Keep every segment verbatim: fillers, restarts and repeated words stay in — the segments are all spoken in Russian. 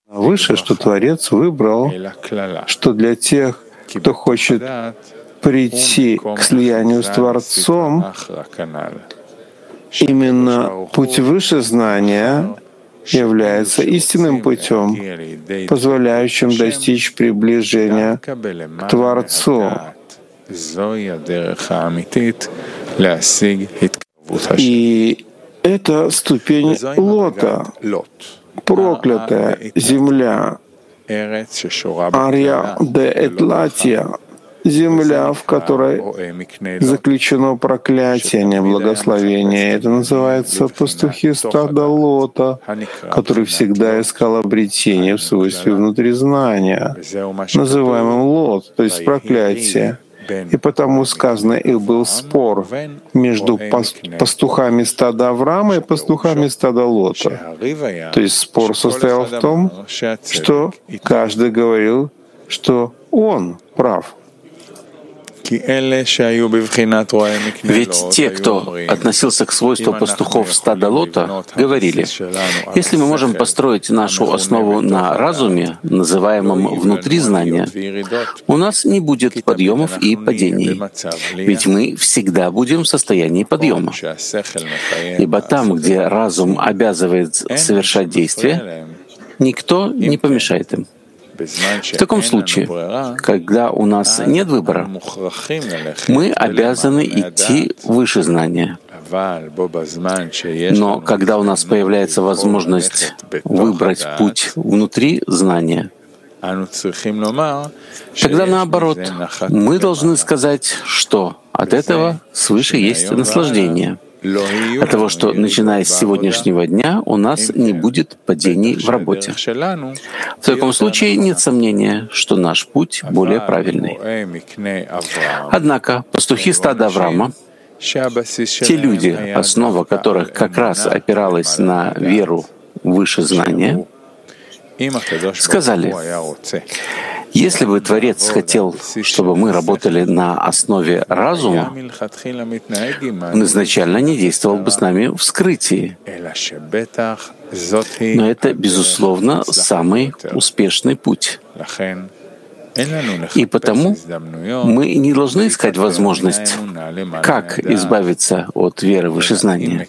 Выше, что Творец выбрал, что для тех, кто хочет прийти к слиянию с Творцом, именно путь выше знания является истинным путем, позволяющим достичь приближения к Творцу. И это ступень Лота, проклятая земля, Арья де Этлатия, земля, в которой заключено проклятие, не благословение. Это называется пастухи стада Лота, который всегда искал обретение в свойстве внутризнания, называемым Лот, то есть проклятие. И потому сказано, их был спор между пастухами стада Авраама и пастухами стада Лота. То есть спор состоял в том, что каждый говорил, что он прав. Ведь те, кто относился к свойству пастухов стада Лота, говорили: если мы можем построить нашу основу на разуме, называемом внутри знания, у нас не будет подъемов и падений, ведь мы всегда будем в состоянии подъема. Ибо там, где разум обязывает совершать действия, никто не помешает им. В таком случае, когда у нас нет выбора, мы обязаны идти выше знания. Но когда у нас появляется возможность выбрать путь внутри знания, тогда наоборот, мы должны сказать, что от этого свыше есть наслаждение. От того, что, начиная с сегодняшнего дня, у нас не будет падений в работе. В таком случае нет сомнения, что наш путь более правильный. Однако пастухи стада Авраама, те люди, основа которых как раз опиралась на веру выше знания, сказали: если бы Творец хотел, чтобы мы работали на основе разума, он изначально не действовал бы с нами в скрытии. Но это, безусловно, самый успешный путь. И потому мы не должны искать возможность, как избавиться от веры выше знания.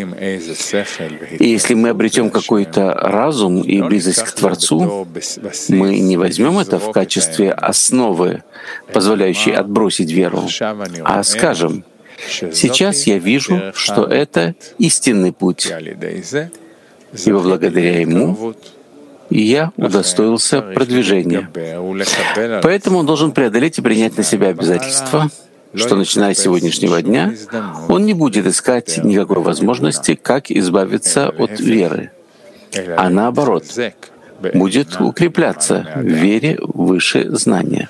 И если мы обретем какой-то разум и близость к Творцу, мы не возьмем это в качестве основы, позволяющей отбросить веру, а скажем: сейчас я вижу, что это истинный путь, ибо благодаря ему я удостоился продвижения. Поэтому он должен преодолеть и принять на себя обязательства, что, начиная с сегодняшнего дня, он не будет искать никакой возможности, как избавиться от веры, а наоборот, будет укрепляться в вере выше знания.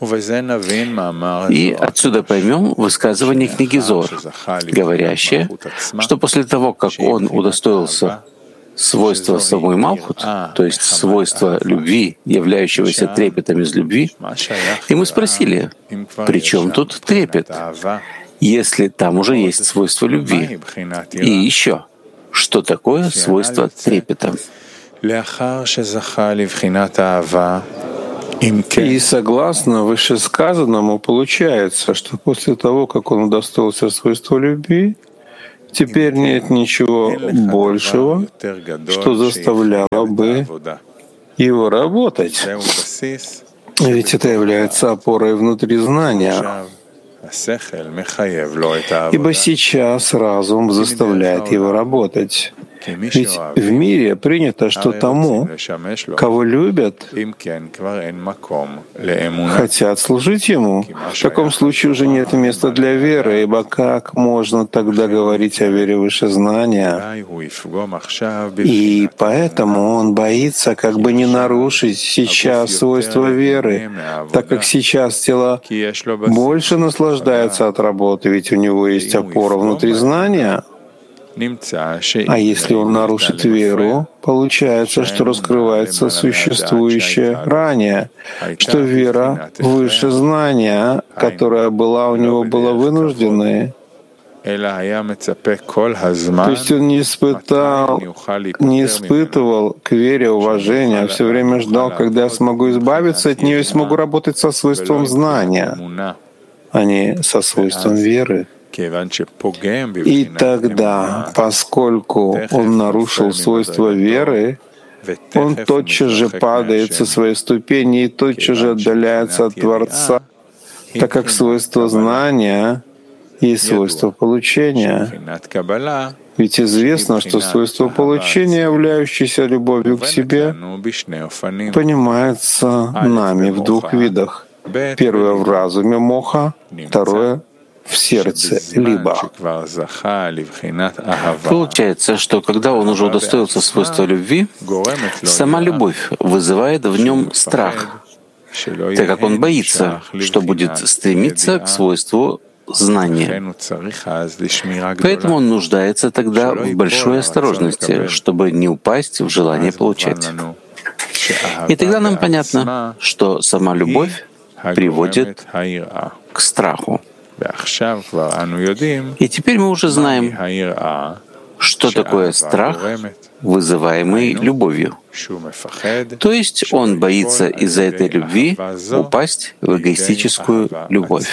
И отсюда поймем высказывание книги Зоар, говорящее, что после того, как он удостоился свойство самой Малхут, то есть свойство любви, являющегося трепетом из любви, и мы спросили, при чем тут трепет, если там уже есть свойство любви? И еще, что такое свойство трепета? И согласно вышесказанному, получается, что после того, как он удостоился свойства любви, теперь нет ничего большего, что заставляло бы его работать. Ведь это является опорой внутри знания. Ибо сейчас разум заставляет его работать. Ведь в мире принято, что тому, кого любят, хотят служить ему. В таком случае уже нет места для веры, ибо как можно тогда говорить о вере выше знания? И поэтому он боится как бы не нарушить сейчас свойства веры, так как сейчас тело больше наслаждается от работы, ведь у него есть опора внутри знания. А если он нарушит веру, получается, что раскрывается существующее ранее, что вера выше знания, которая была у него, была вынужденной. То есть он не испытал, не испытывал к вере уважения, а все время ждал, когда я смогу избавиться от нее и смогу работать со свойством знания, а не со свойством веры. И тогда, поскольку он нарушил свойство веры, он тотчас же падает со своей ступени и тотчас же отдаляется от Творца, так как свойство знания есть свойство получения. Ведь известно, что свойство получения, являющееся любовью к себе, понимается нами в двух видах. Первое — в разуме моха, второе — в сердце либо. Получается, что когда он уже удостоился свойства любви, сама любовь вызывает в нем страх, так как он боится, что будет стремиться к свойству знания. Поэтому он нуждается тогда в большой осторожности, чтобы не упасть в желание получать. И тогда нам понятно, что сама любовь приводит к страху. И теперь мы уже знаем, что такое страх, вызываемый любовью. То есть он боится из-за этой любви упасть в эгоистическую любовь.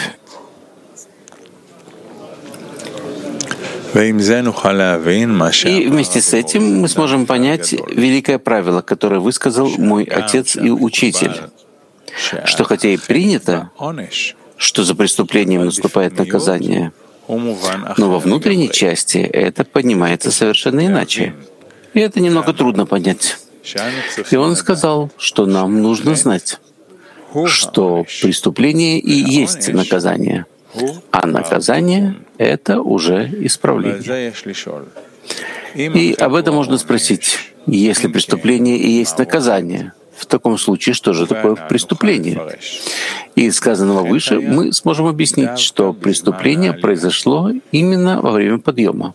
И вместе с этим мы сможем понять великое правило, которое высказал мой отец и учитель, что хотя и принято, что за преступлением наступает наказание, но во внутренней части это поднимается совершенно иначе. И это немного трудно понять. И он сказал, что нам нужно знать, что преступление и есть наказание, а наказание — это уже исправление. И об этом можно спросить, если преступление и есть наказание, в таком случае что же такое преступление? Из сказанного выше мы сможем объяснить, что преступление произошло именно во время подъема.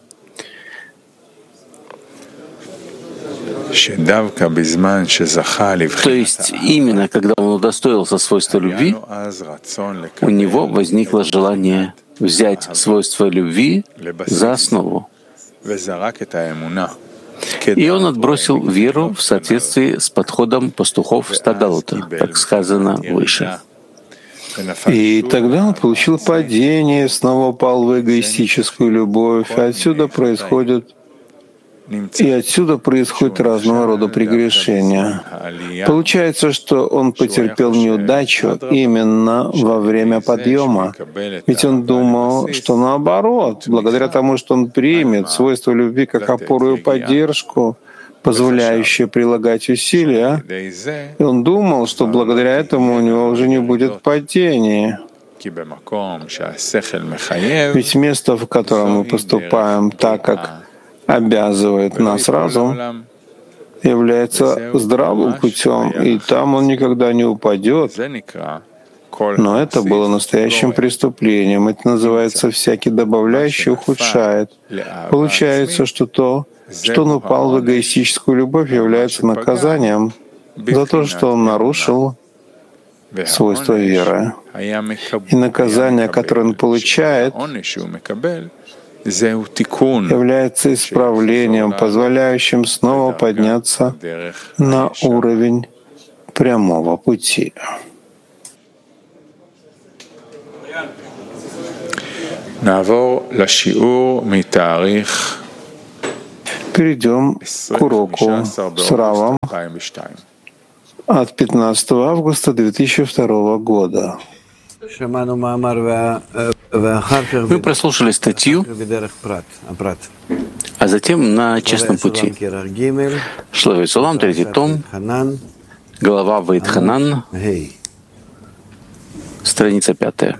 То есть именно когда он удостоился свойства любви, у него возникло желание взять свойство любви за основу. И он отбросил веру в соответствии с подходом пастухов Стадалота, как сказано выше. И тогда он получил падение, снова пал в эгоистическую любовь. И отсюда происходит И отсюда происходят разного рода прегрешения. Получается, что он потерпел неудачу именно во время подъема. Ведь он думал, что наоборот, благодаря тому, что он примет свойство любви как опору и поддержку, позволяющее прилагать усилия, и он думал, что благодаря этому у него уже не будет падения. Ведь место, в котором мы поступаем так, как обязывает нас разум, является здравым путем, и там он никогда не упадет. Но это было настоящим преступлением. Это называется «всякий добавляющий ухудшает». Получается, что то, что он упал в эгоистическую любовь, является наказанием за то, что он нарушил свойства веры. И наказание, которое он получает, является исправлением, позволяющим снова подняться на уровень прямого пути. Перейдем к уроку с Равом от пятнадцатого августа две тысячи второго года. Мы прослушали статью, а затем на частном пути. Шловей Сулам, третий том, глава Ваидханан, страница пятая.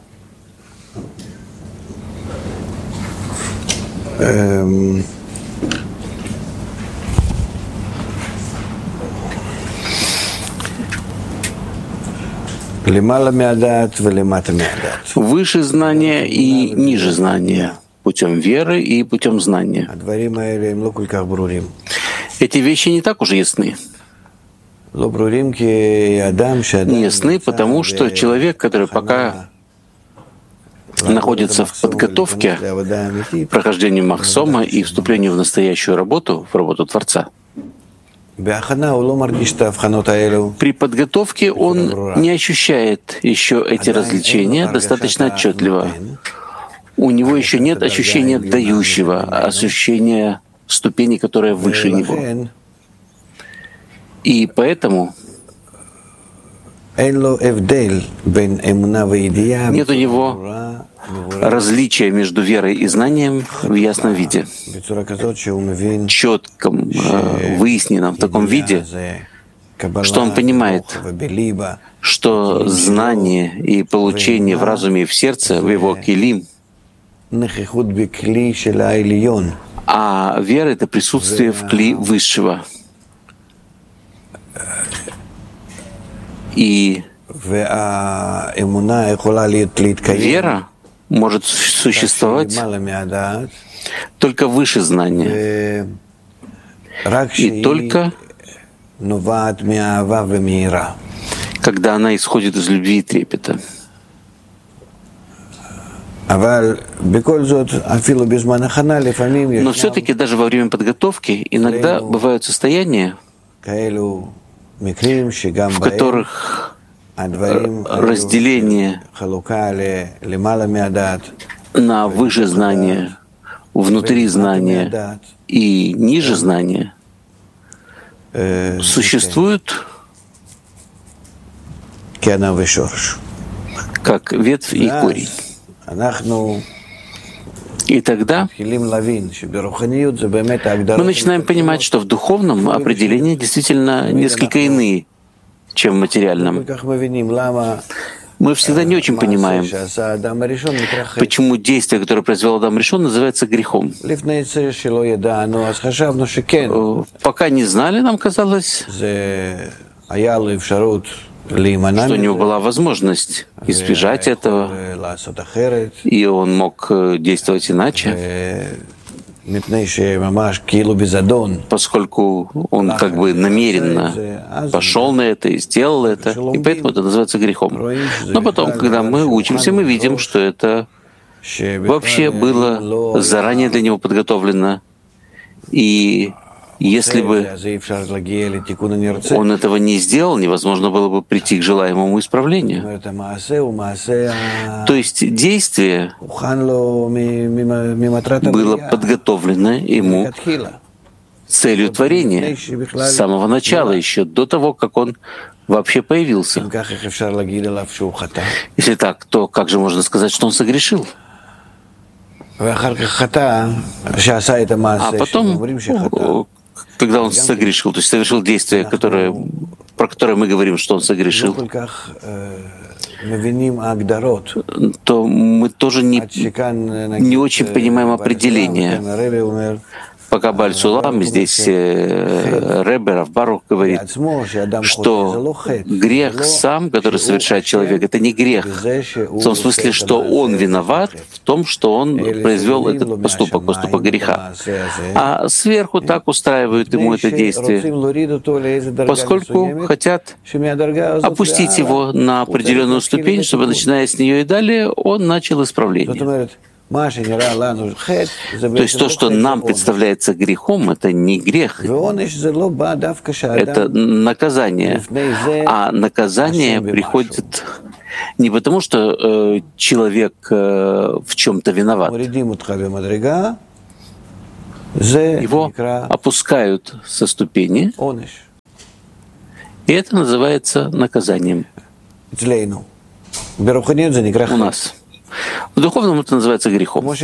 Эм... Выше знания и ниже знания, путем веры и путем знания. Эти вещи не так уж ясны. Не ясны, потому что человек, который пока находится в подготовке к прохождению Махсома и вступлению в настоящую работу, в работу Творца. При подготовке он не ощущает еще эти развлечения достаточно отчетливо. У него еще нет ощущения дающего, ощущения ступени, которая выше него. И поэтому нет у него различия между верой и знанием в ясном виде, четком, выясненном в таком виде, что он понимает, что знание и получение в разуме и в сердце, в его килим, а вера — это присутствие в кли высшего. И вера может существовать только выше знания и только когда она исходит из любви и трепета. Но все-таки даже во время подготовки иногда бывают состояния, в которых разделение на выше знания, внутри знания и ниже знания существует как ветвь и корень. И тогда мы начинаем понимать, что в духовном определении действительно несколько иные, чем в материальном. Мы всегда не очень понимаем, почему действие, которое произвел Адам Ришон, называется грехом. Пока не знали, нам казалось, что у него была возможность избежать этого, и он мог действовать иначе, поскольку он как бы намеренно пошел на это и сделал это, и поэтому это называется грехом. Но потом, когда мы учимся, мы видим, что это вообще было заранее для него подготовлено, и если бы он этого не сделал, невозможно было бы прийти к желаемому исправлению. То есть действие было подготовлено ему целью творения с самого начала, еще до того, как он вообще появился. Если так, то как же можно сказать, что он согрешил? А потом, когда он согрешил, то есть совершил действие, которое, про которое мы говорим, что он согрешил, то мы тоже не, не очень понимаем определение. Пока Бааль Сулам, здесь э, Ребе Рав Барух говорит, что грех сам, который совершает человек, это не грех. В том смысле, что он виноват в том, что он произвел этот поступок, поступок греха. А сверху так устраивают ему это действие, поскольку хотят опустить его на определенную ступень, чтобы, начиная с нее и далее, он начал исправление. То есть то, что нам представляется грехом, это не грех, это наказание. А наказание приходит не потому, что э, человек э, в чем-то виноват. Его опускают со ступени, и это называется наказанием. У нас. В духовном это называется грехом. Как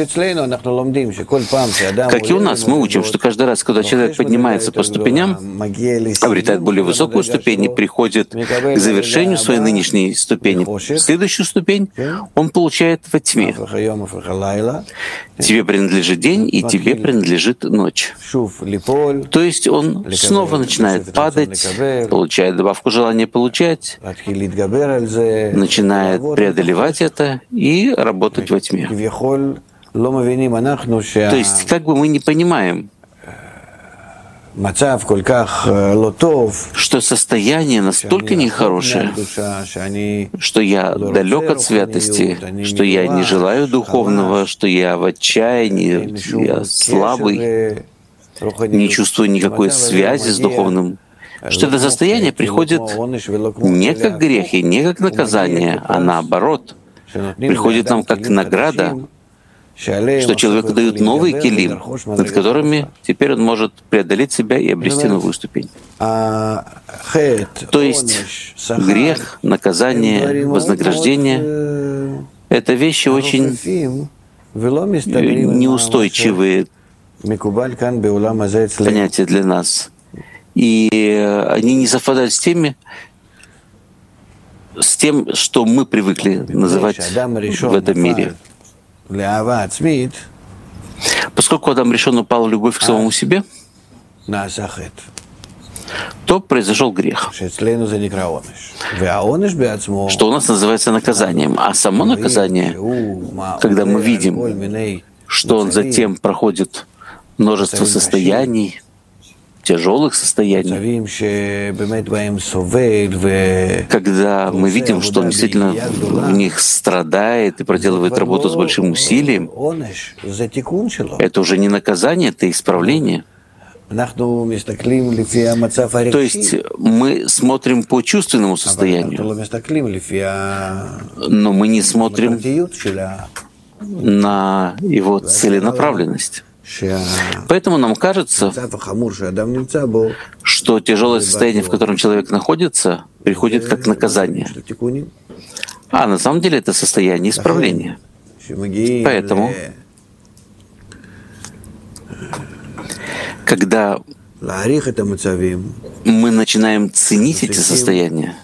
и у нас, мы учим, что каждый раз, когда человек поднимается по ступеням, обретает более высокую ступень и приходит к завершению своей нынешней ступени, следующую ступень он получает во тьме. Тебе принадлежит день, и тебе принадлежит ночь. То есть он снова начинает падать, получает добавку желания получать, начинает преодолевать это и работать во тьме. То есть как бы мы не понимаем, что состояние настолько нехорошее, что я далек от святости, что я не желаю духовного, что я в отчаянии, я слабый, не чувствую никакой связи с духовным, что это состояние приходит не как грех и не как наказание, а наоборот, приходит нам как награда, что человеку дают новый килим, над которыми теперь он может преодолеть себя и обрести новую ступень. То есть грех, наказание, вознаграждение — это вещи очень неустойчивые понятия для нас. И они не совпадают с теми, с тем, что мы привыкли называть в этом мире. Поскольку Адам решен упал в любовь к самому себе, то произошел грех, что у нас называется наказанием. А само наказание, когда мы видим, что он затем проходит множество состояний, тяжелых состояний, когда мы видим, что он действительно в них страдает и проделывает работу с большим усилием, это уже не наказание, это исправление. То есть мы смотрим по чувственному состоянию, но мы не смотрим на его целенаправленность. Поэтому нам кажется, что тяжелое состояние, в котором человек находится, приходит как наказание. А на самом деле это состояние исправления. Поэтому, когда мы начинаем ценить эти состояния,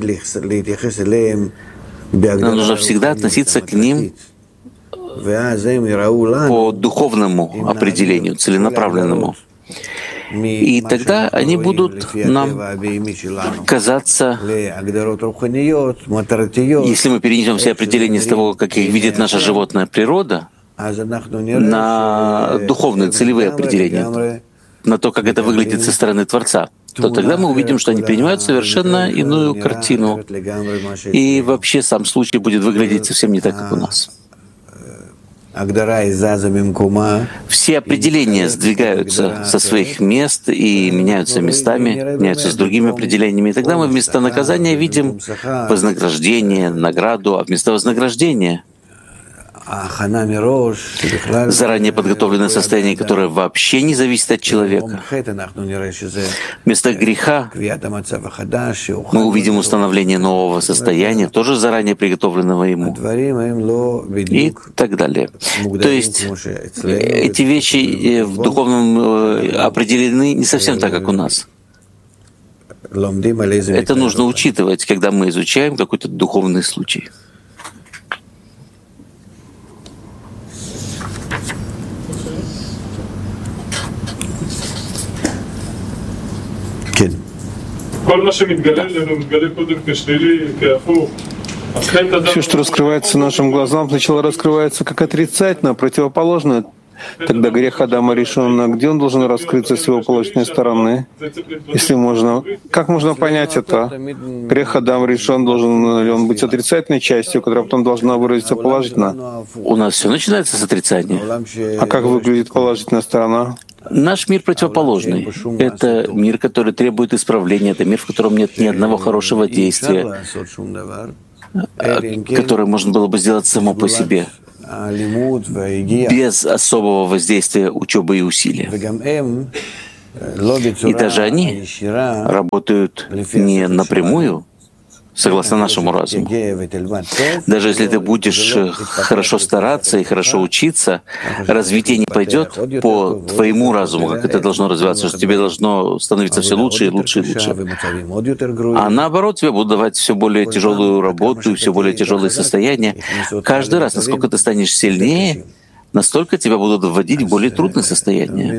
нам нужно всегда относиться к ним по духовному определению, целенаправленному. И тогда они будут нам казаться, если мы перенесем все определения с того, как их видит наша животная природа, на духовные целевые определения, на то, как это выглядит со стороны Творца, то тогда мы увидим, что они принимают совершенно иную картину. И вообще сам случай будет выглядеть совсем не так, как у нас. Все определения сдвигаются со своих мест и меняются местами, меняются с другими определениями. И тогда мы вместо наказания видим вознаграждение, награду, а вместо вознаграждения заранее подготовленное состояние, которое вообще не зависит от человека. Вместо греха мы увидим установление нового состояния, тоже заранее приготовленного ему, и так далее. То есть эти вещи в духовном определены не совсем так, как у нас. Это нужно учитывать, когда мы изучаем какой-то духовный случай. Все, что раскрывается нашим глазам, сначала раскрывается как отрицательно, противоположное. Тогда грех Адама решен, где он должен раскрыться с его положительной стороны? Если можно, как можно понять это? Грех Адама решен, должен ли он быть отрицательной частью, которая потом должна выразиться положительно? У нас все начинается с отрицания. А как выглядит положительная сторона? Наш мир противоположный. Это мир, который требует исправления. Это мир, в котором нет ни одного хорошего действия, которое можно было бы сделать само по себе, без особого воздействия учебы и усилия. И даже они работают не напрямую, согласно нашему разуму. Даже если ты будешь хорошо стараться и хорошо учиться, развитие не пойдет по твоему разуму, как это должно развиваться, что тебе должно становиться все лучше и лучше и лучше. А наоборот, тебе будут давать все более тяжелую работу и все более тяжелые состояния. Каждый раз, насколько ты станешь сильнее, настолько тебя будут вводить в более трудные состояния.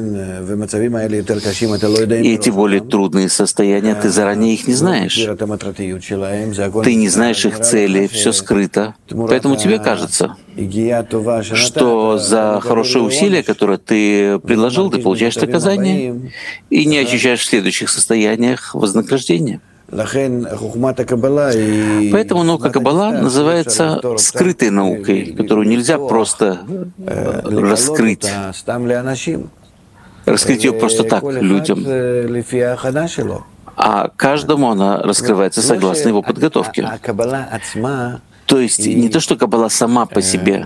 И эти более трудные состояния, ты заранее их не знаешь. Ты не знаешь их цели, все скрыто. Поэтому тебе кажется, что за хорошее усилие, которое ты приложил, ты получаешь наказание и не ощущаешь в следующих состояниях вознаграждения. Поэтому наука Каббала называется скрытой наукой, которую нельзя просто раскрыть, раскрыть ее просто так людям, а каждому она раскрывается согласно его подготовке. То есть не то, что Каббала сама по себе,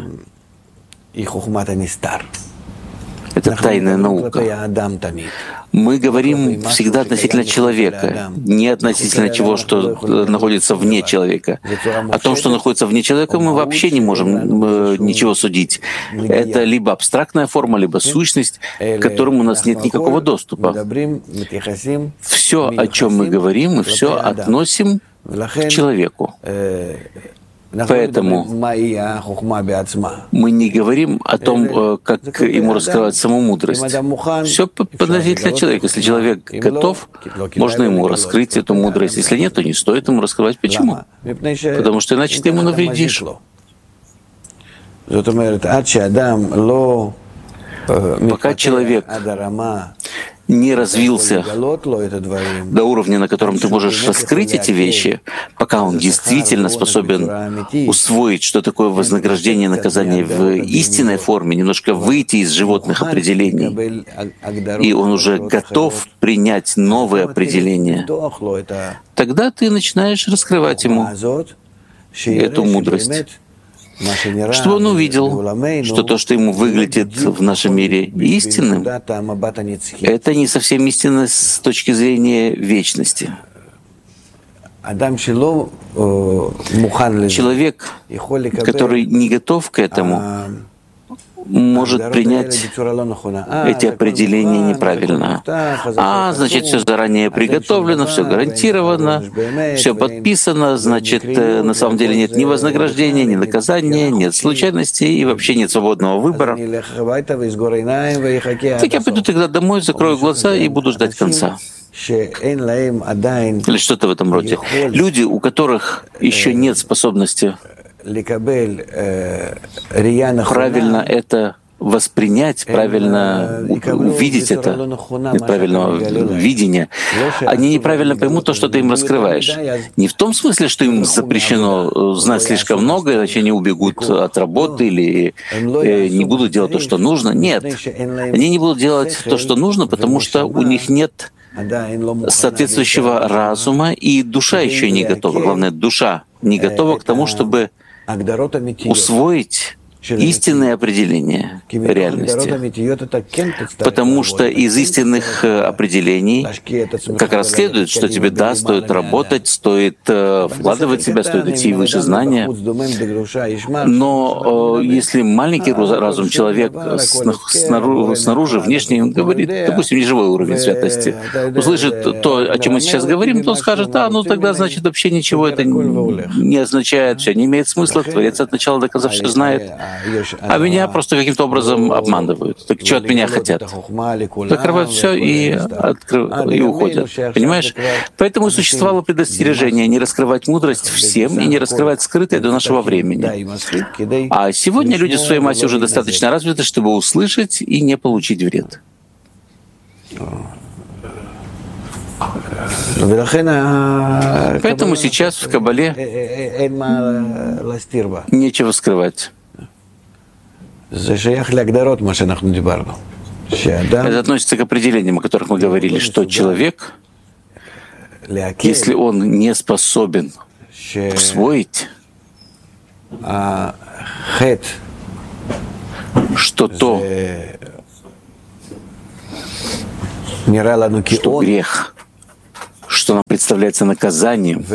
это тайная наука. Мы говорим всегда относительно человека, не относительно чего, что находится вне человека. О том, что находится вне человека, мы вообще не можем ничего судить. Это либо абстрактная форма, либо сущность, к которым у нас нет никакого доступа. Все, о чем мы говорим, мы все относим к человеку. Поэтому мы не говорим о том, как ему раскрывать саму мудрость. Все относительно человека. Если человек готов, можно ему раскрыть эту мудрость. Если нет, то не стоит ему раскрывать. Почему? Потому что иначе ты ему навредишь. Пока человек не развился до уровня, на котором ты можешь раскрыть эти вещи, пока он действительно способен усвоить, что такое вознаграждение и наказание в истинной форме, немножко выйти из животных определений, и он уже готов принять новые определения, тогда ты начинаешь раскрывать ему эту мудрость, чтобы он увидел, что то, что ему выглядит в нашем мире истинным, это не совсем истинно с точки зрения вечности. Человек, который не готов к этому, может принять эти определения неправильно. А, значит, все заранее приготовлено, все гарантировано, все подписано, значит, на самом деле нет ни вознаграждения, ни наказания, нет случайностей и вообще нет свободного выбора. Так я пойду тогда домой, закрою глаза и буду ждать конца. Или что-то в этом роде. Люди, у которых еще нет способности правильно это воспринять, правильно увидеть это, нет правильного видения, они неправильно поймут то, что ты им раскрываешь. Не в том смысле, что им запрещено знать слишком много, иначе они убегут от работы или не будут делать то, что нужно. Нет, они не будут делать то, что нужно, потому что у них нет соответствующего разума, и душа еще не готова. Главное, душа не готова к тому, чтобы усвоить истинные определения реальности. Потому что из истинных определений как раз следует, что тебе, да, стоит работать, стоит вкладывать в себя, стоит идти выше знания. Но если маленький разум, человек снаружи, снаружи внешне, он говорит, допустим, неживой уровень святости, услышит то, о чем мы сейчас говорим, то он скажет, да, ну тогда, значит, вообще ничего это не означает, все не имеет смысла, Творец от начала до конца все знает. А меня просто каким-то образом обманывают. Так что от меня хотят? Закрывают все и, открыв... и уходят. Понимаешь? Поэтому и существовало предостережение не раскрывать мудрость всем и не раскрывать скрытое до нашего времени. А сегодня люди в своей массе уже достаточно развиты, чтобы услышать и не получить вред. Поэтому сейчас в Каббале нечего скрывать. Это относится к определениям, о которых мы говорили, что человек, если он не способен усвоить, что то, что грех, что нам представляется наказанием,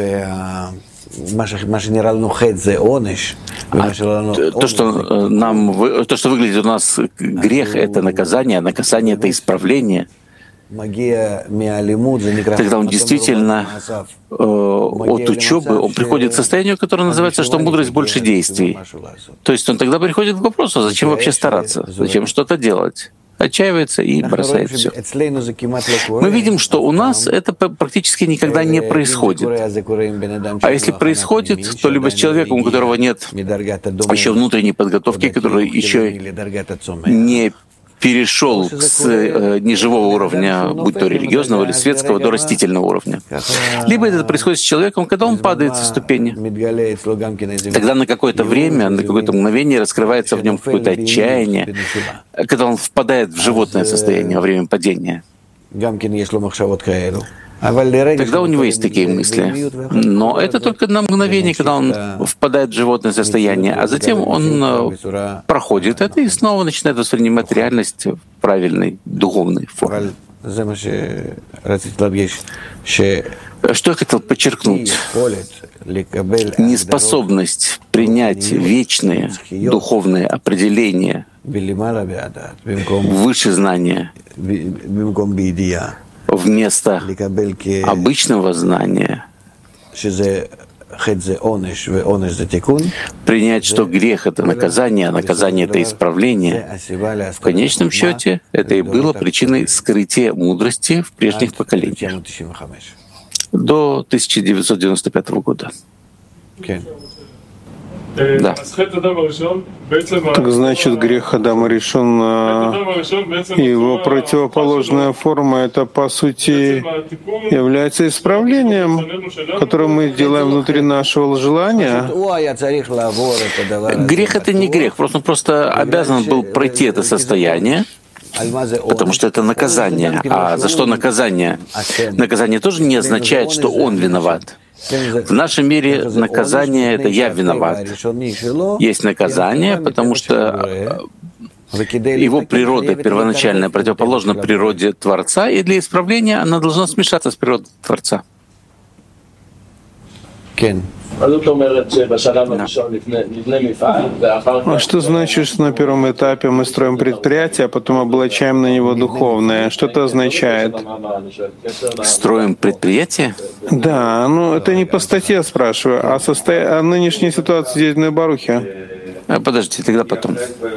а то, что нам, то, что выглядит у нас грех, это наказание, а наказание — это исправление. тогда он действительно э, от учебы он приходит к состоянию, которое называется, что мудрость больше действий. То есть он тогда приходит к вопросу, зачем вообще стараться, зачем что-то делать. Отчаивается и бросает все. Мы видим, что у нас это практически никогда не происходит. А если происходит, то либо с человеком, у которого нет еще внутренней подготовки, который еще не перешел с э, неживого уровня, будь то религиозного или светского, до растительного уровня. Либо это происходит с человеком, когда он падает со ступени. Тогда на какое-то время, на какое-то мгновение раскрывается в нем какое-то отчаяние, когда он впадает в животное состояние во время падения. Тогда у него есть такие мысли. Но это только на мгновение, когда он впадает в животное состояние, а затем он проходит это и снова начинает воспринимать реальность в правильной духовной форме. Что я хотел подчеркнуть? Неспособность принять вечные духовные определения выше знания вместо обычного знания, принять, что грех — это наказание, а наказание — это исправление, в конечном счете это и было причиной скрытия мудрости в прежних поколениях до тысяча девятьсот девяносто пятого года. Да. Так значит, грех Адама решен, его противоположная форма — это, по сути, является исправлением, которое мы делаем внутри нашего желания. Грех — это не грех, просто он просто обязан был пройти это состояние, потому что это наказание. А за что наказание? Наказание тоже не означает, что он виноват. В нашем мире наказание — это «я виноват». Есть наказание, потому что его природа первоначальная противоположна природе Творца, и для исправления она должна смешаться с природой Творца. А что значит, что на первом этапе мы строим предприятие, а потом облачаем на него духовное? Что это означает? Строим предприятие? Да, ну это не по статье спрашиваю, а, состо... а нынешней ситуации здесь на Барухе. А, подождите, тогда потом.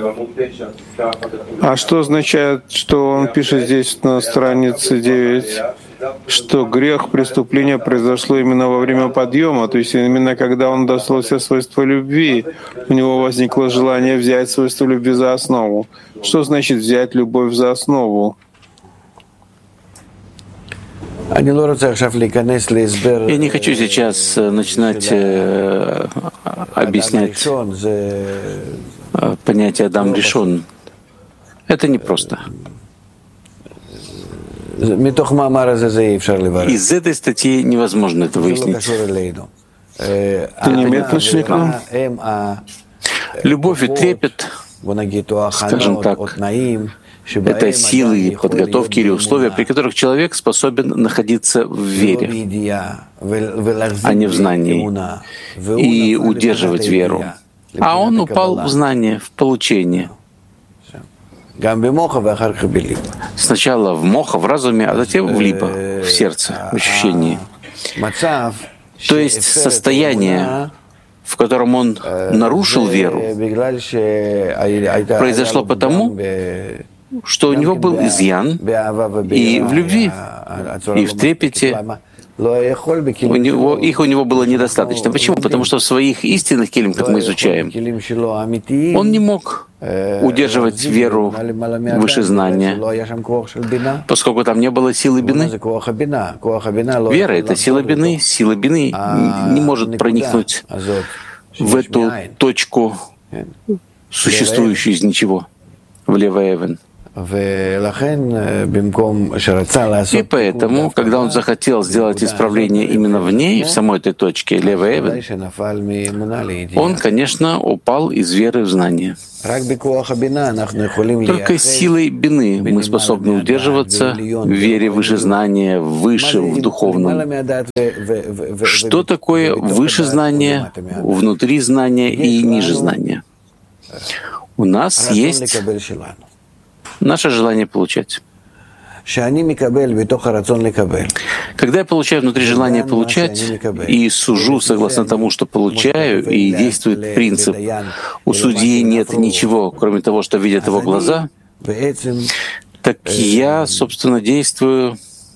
А что означает, что он пишет здесь на странице девять, что грех, преступление произошло именно во время подъема, то есть именно когда он достал все свойства любви, у него возникло желание взять свойства любви за основу. Что значит взять любовь за основу? Я не хочу сейчас начинать э, объяснять э, понятие «Адам решен». Это непросто. Из этой статьи невозможно это выяснить. Это не имеет отношения к нам? Любовь и трепет, скажем так, это силы подготовки или условия, при которых человек способен находиться в вере, а не в знании, и удерживать веру. А он упал в знание, в получение. Сначала в моха, в разуме, а затем в либо, в сердце, в ощущении. То есть состояние, в котором он нарушил веру, произошло потому, что у него был изъян и в любви, и в трепете. У него, их у него было недостаточно. Почему? Потому что в своих истинных келим, как мы изучаем, он не мог удерживать веру выше знания, поскольку там не было силы бины. Вера — это сила бины. Сила бины не может проникнуть в эту точку, существующую из ничего, в левый эвен. И поэтому, когда он захотел сделать исправление именно в ней, в самой этой точке, левый эвен, он, конечно, упал из веры в знание. Только силой бины мы способны удерживаться в вере выше знания, выше в духовном. Что такое выше знания, внутри знания и ниже знания? У нас есть наше желание получать. Когда я получаю внутри желание получать и сужу согласно тому, что получаю, и действует принцип «у судьи нет ничего, кроме того, что видят его глаза», так я, собственно, действую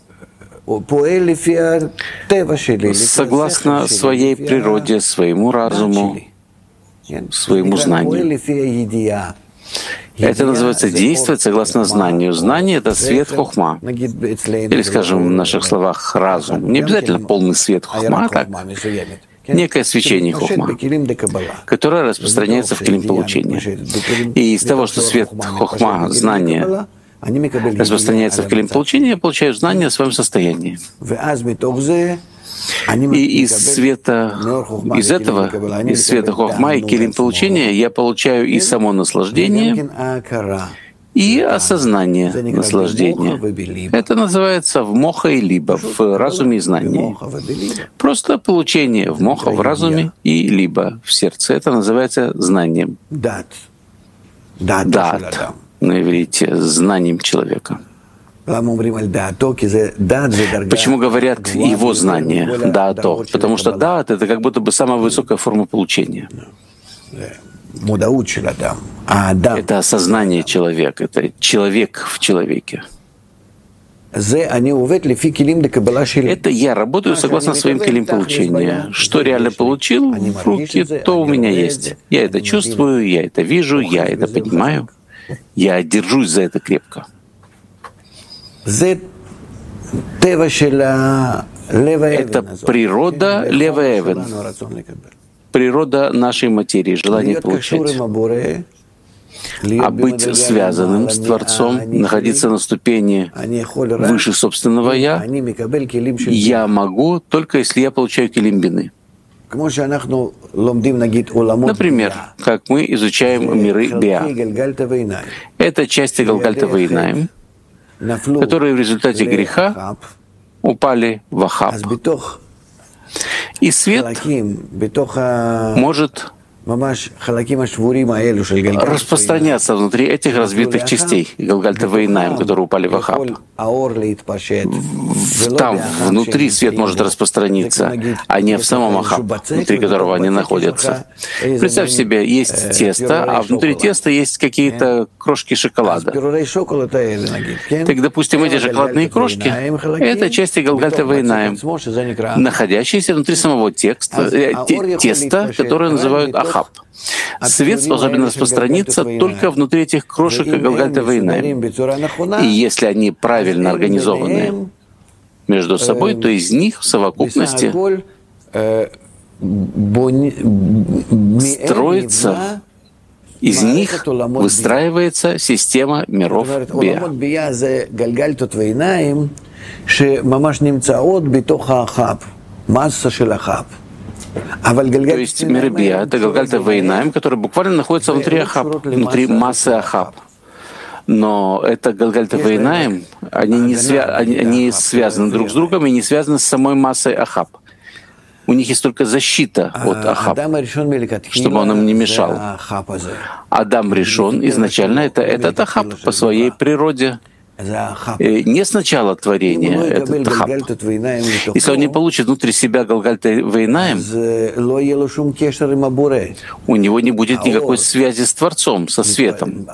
согласно своей природе, своему разуму, своему знанию. Это называется действовать согласно знанию. Знание — это свет хохма. Или, скажем, в наших словах, разум. Не обязательно полный свет хохма, а так некое свечение хохма, которое распространяется в килим получения. И из того, что свет хохма, знание, распространяется в килим получения, я получаю знание о своем состоянии. И из света, из этого, из света хохма и килим получения я получаю и само наслаждение, и осознание наслаждения. Это называется в моха и либо, в разуме и знании. Просто получение в моха, в разуме и либо в сердце. Это называется знанием. Дат. На иврите, знанием человека. Почему говорят его знание, даато? Потому что даат — это как будто бы самая высокая форма получения. Это осознание человека, это человек в человеке. Это я работаю согласно своим килим получения. Что реально получил в руки, то у меня есть. Я это чувствую, я это вижу, я это понимаю. Я держусь за это крепко. Это природа лева эвен, природа нашей материи, желание получать. А быть связанным с Творцом, находиться на ступени выше собственного «я», я могу, только если я получаю килим бины. Например, как мы изучаем миры Биа. Это части Галгальта Вейнаим, которые в результате греха упали в Ахаб. И свет может распространяться внутри этих разбитых частей Галгальта Вейнаим, которые упали в Ахаб. Там внутри свет может распространиться, а не в самом Ахаб, внутри которого они находятся. Представь себе, есть тесто, а внутри теста есть какие-то крошки шоколада. Так, допустим, эти шоколадные крошки — это части Галгальта Вейнаим, находящиеся внутри самого текста, э, теста, которое называют Ахаб. Свет способен распространиться только внутри этих крошек Галгальта Вейнаим. И если они правильно организованы между собой, то из них в совокупности строится, из них выстраивается система миров Биа. То есть миры Биа — это Галгальта Вейнаим, который буквально находится внутри Ахаб, внутри массы Ахаб. Но это Галгальта Вейнаим, они не, свя... они, они связаны друг с другом и не связаны с самой массой Ахаб. У них есть только защита от Ахаб, чтобы он им не мешал. Адам Ришон изначально это этот Ахаб по своей природе. Не сначала творения, этот Ахаб. Если он не получит внутри себя Галгальта Вейнаим, у него не будет никакой связи с Творцом, со светом.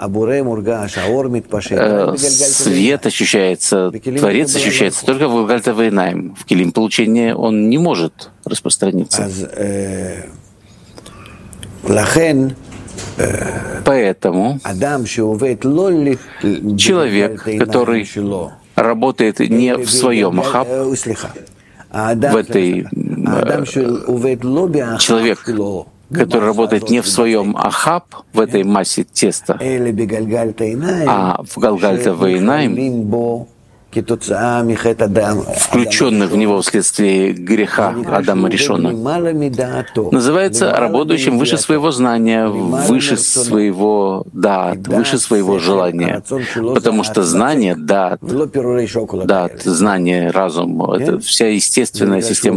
Свет ощущается, Творец ощущается только в Галгальта Вейнаим. В килим получения он не может распространиться. Поэтому человек, который работает не в своем Ахаб, в этой человек, который работает не в своем Ахаб, в этой массе теста, а в Галгальта Вейнаим, включенный в него вследствие греха Адама Ришона, называется работающим выше своего знания, выше своего даат, выше своего желания. Потому что знание, даат, даат, знание, разум — это вся естественная система